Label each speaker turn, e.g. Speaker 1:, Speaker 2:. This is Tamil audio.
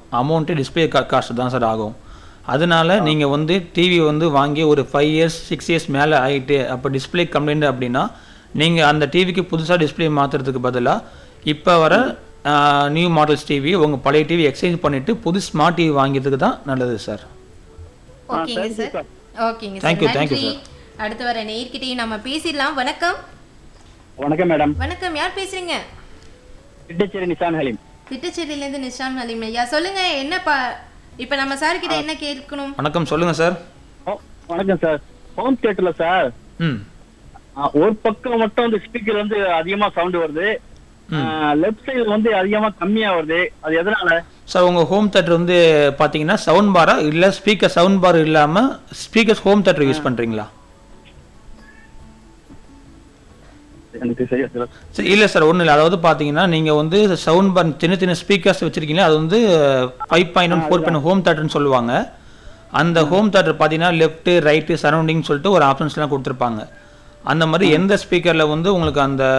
Speaker 1: அமௌண்ட்டு டிஸ்பிளே காஸ்ட் தான் சார் ஆகும். அதனால நீங்கள் வந்து டிவி வந்து வாங்கி ஒரு 5 இயர்ஸ் 6 இயர்ஸ் மேலே ஆகிட்டு அப்போ டிஸ்பிளே கம்ப்ளைண்ட் அப்படின்னா நீங்கள் அந்த டிவிக்கு புதுசாக டிஸ்பிளே மாற்றுறதுக்கு பதிலாக இப்போ வர நியூ மாடல்ஸ் டிவி உங்கள் பழைய டிவி எக்ஸ்சேஞ்ச் பண்ணிவிட்டு புது ஸ்மார்ட் டிவி வாங்கியதுக்கு தான் நல்லது சார்.
Speaker 2: ஓகேங்க சார். ஓகேங்க சார்.
Speaker 1: தேங்க்யூ
Speaker 2: நன்றி.
Speaker 1: சார்.
Speaker 2: அடுத்து வர நேயர்கிட்டயும் நம்ம பேசிடலாம். வணக்கம்.
Speaker 3: வணக்கம் மேடம்.
Speaker 2: வணக்கம். யார் பேசுறீங்க?
Speaker 3: திட்டச்சேரி நிசான் ஹலீம்.
Speaker 2: திட்டச்சேரியில இருந்து நிஷாம் ஹலீம் ஐயா. சொல்லுங்க என்ன இப்ப நம்ம சார் கிட்ட என்ன கேட்கணும்?
Speaker 1: வணக்கம் சொல்லுங்கள் சார்.
Speaker 3: வணக்கம் சார். ஹோம் தியேட்டர்ல சார் ஒரு பக்கம் மட்டும் வந்து ஸ்பீக்கர் வந்து அதிகமா சவுண்ட் வருது, லெஃப்ட் சைடு வந்து அதிகமா கம்மியா வருது. அது எதனால
Speaker 1: சார்? உங்கள் ஹோம் தேட்டர் வந்து பார்த்தீங்கன்னா சவுண்ட் பாரா இல்லை ஸ்பீக்கர் சவுண்ட் பார் இல்லாமல் ஸ்பீக்கர்ஸ் ஹோம் தேட்டர் யூஸ் பண்ணுறீங்களா?
Speaker 3: எனக்கு சரியா
Speaker 1: சரி இல்லை சார் ஒன்றும் இல்லை. அதாவது பார்த்தீங்கன்னா நீங்கள் வந்து சவுண்ட் பார் சின்ன சின்ன ஸ்பீக்கர்ஸ் வச்சுருக்கீங்களா, அது வந்து 5.1 4.1 ஹோம் தேட்டர்னு சொல்லுவாங்க. அந்த ஹோம் தேட்டர் பார்த்தீங்கன்னா லெஃப்ட்டு ரைட்டு சரௌண்டிங் சொல்லிட்டு ஒரு ஆப்ஷன்ஸ்லாம் கொடுத்துருப்பாங்க. அந்த மாதிரி எந்த ஸ்பீக்கரில் வந்து உங்களுக்கு அந்த